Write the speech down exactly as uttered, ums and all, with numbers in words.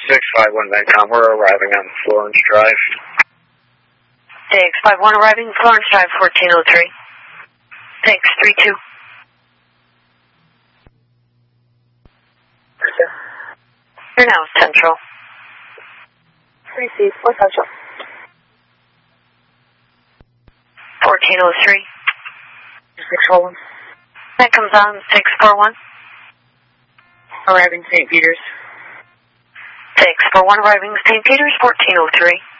six five one Medcom, we're arriving on Florence Drive. six five one arriving Florence Drive, fourteen oh three. six three two. You're now Central. three C, four Central. fourteen oh three. six four one. That comes on six four one. Arriving Saint Peter's. six four one arriving Saint Peter's, fourteen oh three.